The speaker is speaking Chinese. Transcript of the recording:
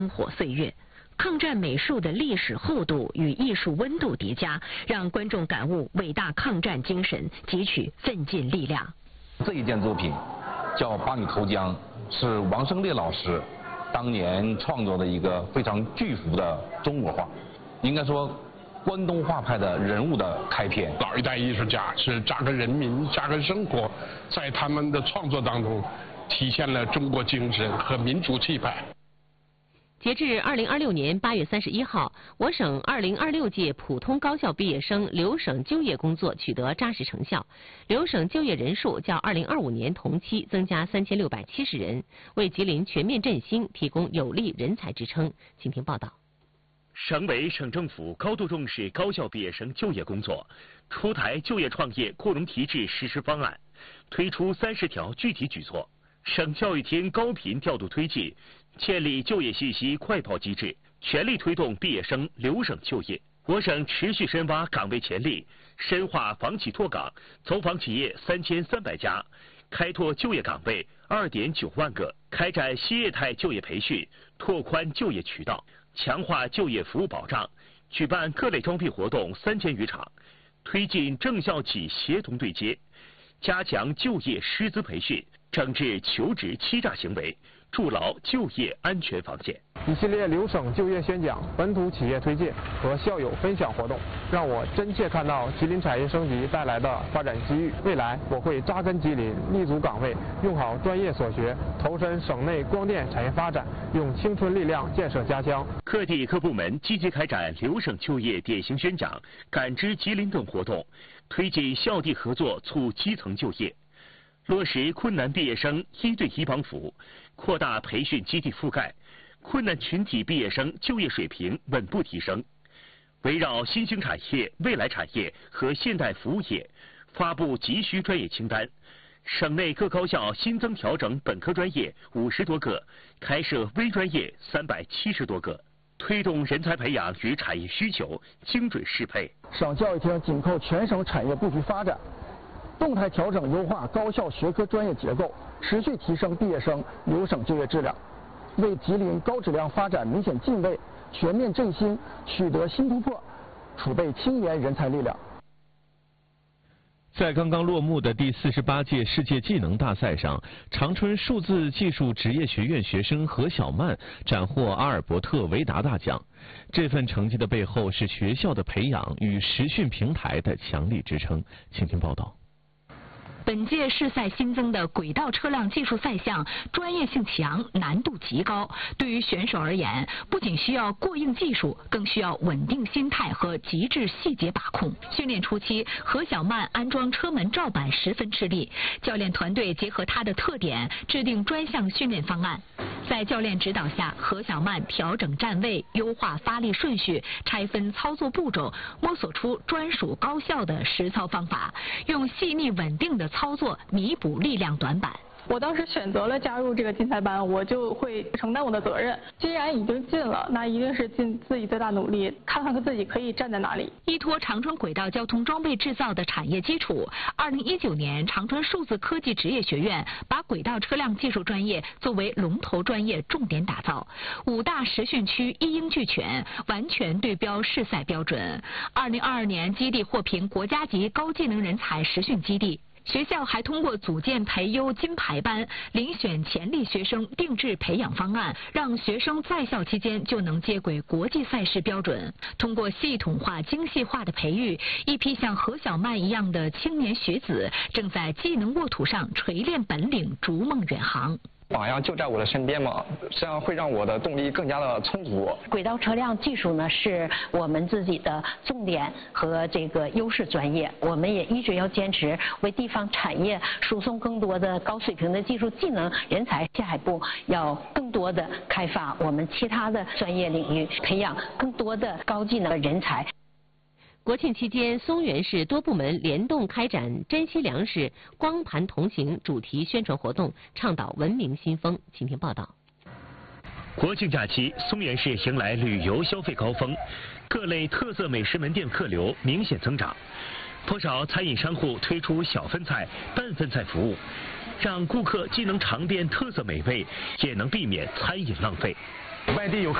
灯火岁月。抗战美术的历史厚度与艺术温度叠加，让观众感悟伟大抗战精神，汲取奋进力量。 这一件作品叫《把你投江》，是王胜烈老师当年创作的一个非常巨幅的中国画，应该说关东画派的人物的开篇。 老一代艺术家是扎根人民、扎根生活，在他们的创作当中体现了中国精神和民族气派。 截至2026年8月31号，我省2026届普通高校毕业生留省就业工作取得扎实成效，留省就业人数较2025年同期增加3670人，为吉林全面振兴提供有力人才支撑。请听报道。 省委省政府高度重视高校毕业生就业工作，出台就业创业扩容提质实施方案，推出30条具体举措。省教育厅高频调度推进，建立就业信息快报机制，全力推动毕业生留省就业。我省持续深挖岗位潜力，深化房企拓岗，走访企业3300家，开拓就业岗位2.9万个，开展新业态就业培训，拓宽就业渠道，强化就业服务保障，举办各类招聘活动3000余场，推进政校企协同对接，加强就业师资培训，整治求职欺诈行为，筑牢就业安全防线。 一系列留省就业宣讲、本土企业推介和校友分享活动，让我真切看到吉林产业升级带来的发展机遇。未来我会扎根吉林，立足岗位，用好专业所学，投身省内光电产业发展，用青春力量建设家乡。 各地各部门积极开展留省就业典型宣讲、感知吉林等活动，推进校地合作促基层就业。落实困难毕业生1对1帮扶，扩大培训基地覆盖，困难群体毕业生就业水平稳步提升。围绕新兴产业、未来产业和现代服务业，发布急需专业清单。省内各高校新增调整本科专业50多个，开设微专业370多个，推动人才培养与产业需求精准适配。 省教育厅紧扣全省产业布局发展，动态调整优化高校学科专业结构，持续提升毕业生留省就业质量，为吉林高质量发展明显进位、全面振兴取得新突破，储备青年人才力量。 在刚刚落幕的第48届世界技能大赛上，长春数字技术职业学院学生何小曼斩获阿尔伯特维达大奖。这份成绩的背后是学校的培养与实训平台的强力支撑。请听报道。 本届试赛新增的轨道车辆技术赛项专业性强，难度极高。对于选手而言，不仅需要过硬技术，更需要稳定心态和极致细节把控。训练初期，何小曼安装车门罩板十分吃力，教练团队结合她的特点，制定专项训练方案。在教练指导下，何小曼调整站位，优化发力顺序，拆分操作步骤，摸索出专属高效的实操方法，用细腻稳定的操作弥补力量短板。 我当时选择了加入这个竞赛班，我就会承担我的责任。既然已经进了，那一定是尽自己最大努力，看看自己可以站在哪里。 依托长春轨道交通装备制造的产业基础，2019年长春数字科技职业学院把轨道车辆技术专业作为龙头专业重点打造，5大实训区一应俱全，完全对标试赛标准。2022年基地获评国家级高技能人才实训基地。学校还通过组建培优金牌班，遴选潜力学生，定制培养方案，让学生在校期间就能接轨国际赛事标准。通过系统化、精细化的培育，一批像何小曼一样的青年学子，正在技能沃土上锤炼本领，逐梦远航。 榜样就在我的身边嘛，这样会让我的动力更加的充足。 轨道车辆技术呢，是我们自己的重点和这个优势专业，我们也一直要坚持为地方产业输送更多的高水平的技术技能人才。下一步要更多的开发我们其他的专业领域，培养更多的高技能人才。 国庆期间，松原市多部门联动开展珍惜粮食、光盘同行主题宣传活动，倡导文明新风。请听报道。 国庆假期，松原市迎来旅游消费高峰，各类特色美食门店客流明显增长，不少餐饮商户推出小分菜、半分菜服务，让顾客既能尝遍特色美味，也能避免餐饮浪费。 外地游客